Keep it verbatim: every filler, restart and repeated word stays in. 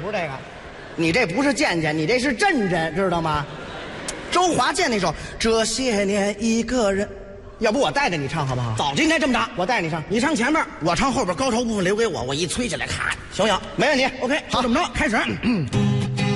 是这个，你这不是健健，你这是震震，知道吗？周华健那首《这些年一个人》，要不我带着你唱好不好？ 早就应该这么着。 我带着你唱， 你唱前面，我唱后边，高潮部分留给我，我一吹起来，咔， 行不行？没问题。 OK， 好，这么着，开始。